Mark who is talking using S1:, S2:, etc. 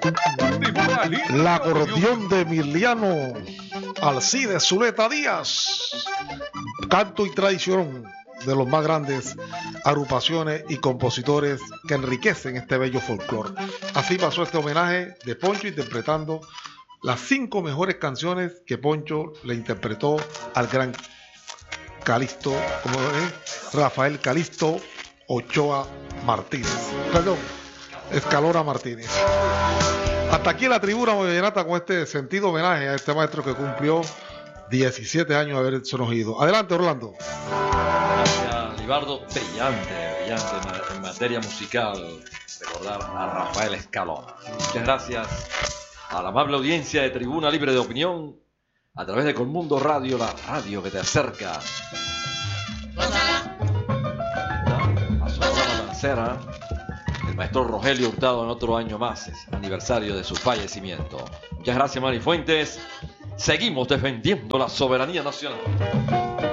S1: El acordeón de Emiliano Alcides Zuleta Díaz, canto y tradición de los más grandes agrupaciones y compositores que enriquecen este bello folclore. Así pasó este homenaje de Poncho, interpretando las 5 mejores canciones que Poncho le interpretó al gran Calixto, como es Rafael Calixto Ochoa Martínez, perdón, Escalona Martínez. Hasta aquí la tribuna vallenata con este sentido homenaje a este maestro que cumplió 17 años de haberse nos ido. Adelante, Orlando.
S2: Gracias, Libardo. Brillante en materia musical. Recordar a Rafael Escalona. Muchas gracias a la amable audiencia de Tribuna Libre de Opinión a través de Colmundo Radio, la radio que te acerca. A su hora lancera, el maestro Rogelio Hurtado en otro año más, es aniversario de su fallecimiento. Muchas gracias, Mari Fuentes. Seguimos defendiendo la soberanía nacional.